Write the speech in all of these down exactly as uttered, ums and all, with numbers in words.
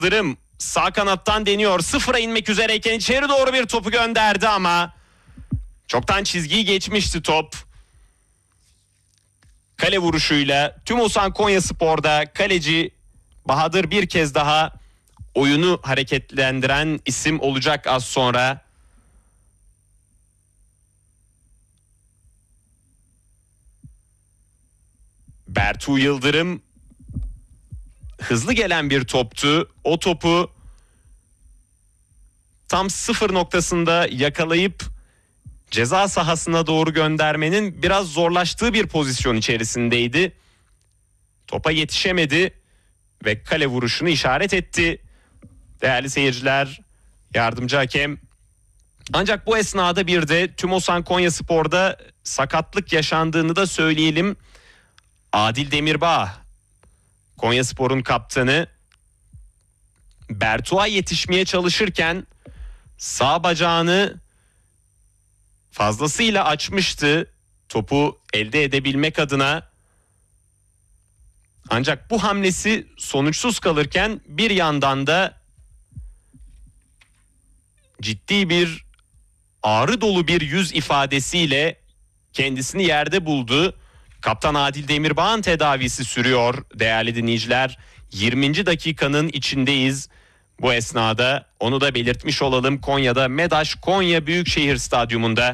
Yıldırım sağ kanattan deniyor. Sıfıra inmek üzereyken içeri doğru bir topu gönderdi ama çoktan çizgiyi geçmişti top. Kale vuruşuyla TÜMOSAN Konyaspor'da kaleci Bahadır bir kez daha oyunu hareketlendiren isim olacak az sonra. Bertu Yıldırım, hızlı gelen bir toptu. O topu tam sıfır noktasında yakalayıp ceza sahasına doğru göndermenin biraz zorlaştığı bir pozisyon içerisindeydi. Topa yetişemedi ve kale vuruşunu işaret etti. Değerli seyirciler, yardımcı hakem. Ancak bu esnada bir de TÜMOSAN Konyaspor'da sakatlık yaşandığını da söyleyelim. Adil Demirbağ, Konyaspor'un kaptanı, Bertu'a yetişmeye çalışırken sağ bacağını fazlasıyla açmıştı topu elde edebilmek adına. Ancak bu hamlesi sonuçsuz kalırken bir yandan da ciddi bir ağrı dolu bir yüz ifadesiyle kendisini yerde buldu. Kaptan Adil Demirbağ'ın tedavisi sürüyor değerli dinleyiciler. yirminci dakikanın içindeyiz. Bu esnada onu da belirtmiş olalım. Konya'da MEDAŞ Konya Büyükşehir Stadyumunda.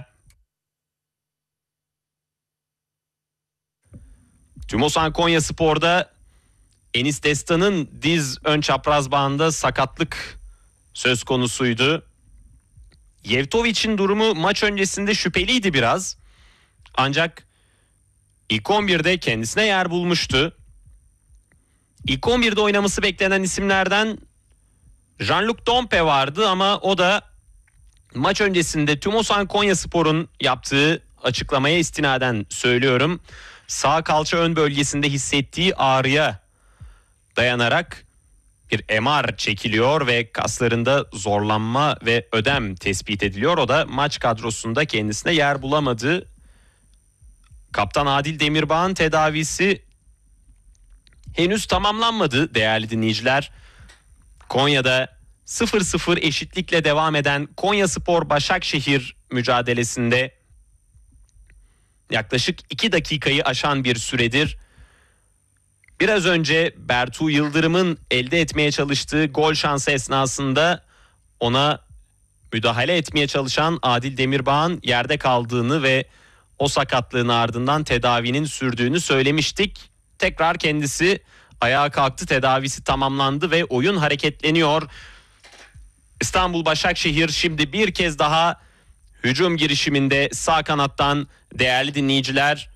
TÜMOSAN Konyaspor'da Enis Destan'ın diz ön çapraz bağında sakatlık söz konusuydu. Yevtovic'in durumu maç öncesinde şüpheliydi biraz. Ancak İlk on birde kendisine yer bulmuştu. İlk on birde oynaması beklenen isimlerden Jean-Luc Dompe vardı ama o da maç öncesinde TÜMOSAN Konyaspor'un yaptığı açıklamaya istinaden söylüyorum. Sağ kalça ön bölgesinde hissettiği ağrıya dayanarak bir M R çekiliyor ve kaslarında zorlanma ve ödem tespit ediliyor. O da maç kadrosunda kendisine yer bulamadı. Kaptan Adil Demirbağ'ın tedavisi henüz tamamlanmadı değerli dinleyiciler. Konya'da sıfır sıfır eşitlikle devam eden Konyaspor Başakşehir mücadelesinde yaklaşık iki dakikayı aşan bir süredir biraz önce Bertu Yıldırım'ın elde etmeye çalıştığı gol şansı esnasında ona müdahale etmeye çalışan Adil Demirbağ'ın yerde kaldığını ve o sakatlığın ardından tedavinin sürdüğünü söylemiştik. Tekrar kendisi ayağa kalktı, tedavisi tamamlandı ve oyun hareketleniyor. İstanbul Başakşehir şimdi bir kez daha hücum girişiminde sağ kanattan değerli dinleyiciler.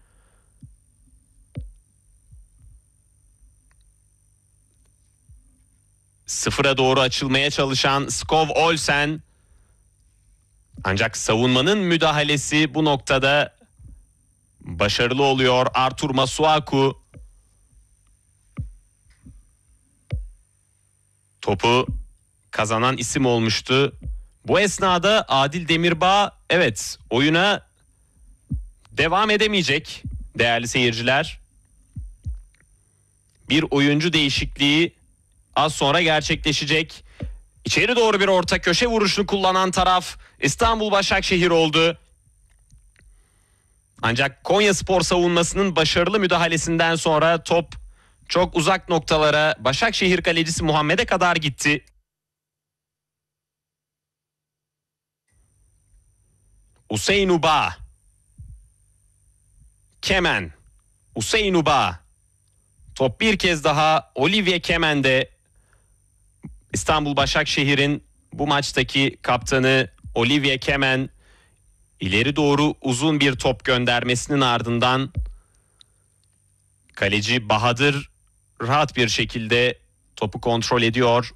Sıfıra doğru açılmaya çalışan Skov Olsen. Ancak savunmanın müdahalesi bu noktada başarılı oluyor. Artur Masuaku topu kazanan isim olmuştu. Bu esnada Adil Demirbağ evet oyuna devam edemeyecek değerli seyirciler. Bir oyuncu değişikliği az sonra gerçekleşecek. İçeri doğru bir orta köşe vuruşunu kullanan taraf İstanbul Başakşehir oldu. Ancak Konyaspor savunmasının başarılı müdahalesinden sonra top çok uzak noktalara Başakşehir kalecisi Muhammed'e kadar gitti. Hüseyin Uba. Kemen. Hüseyin Uba. Top bir kez daha Olivier Kemen'de. İstanbul Başakşehir'in bu maçtaki kaptanı Olivier Kemen ileri doğru uzun bir top göndermesinin ardından kaleci Bahadır rahat bir şekilde topu kontrol ediyor.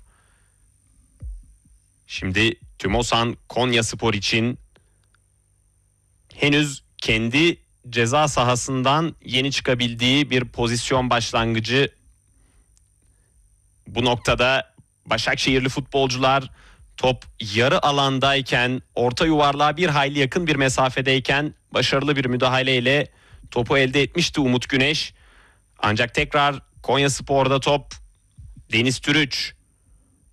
Şimdi TÜMOSAN Konyaspor için henüz kendi ceza sahasından yeni çıkabildiği bir pozisyon başlangıcı. Bu noktada Başakşehirli futbolcular top yarı alandayken, orta yuvarlığa bir hayli yakın bir mesafedeyken başarılı bir müdahaleyle topu elde etmişti Umut Güneş. Ancak tekrar Konyaspor'da top Deniz Türüç.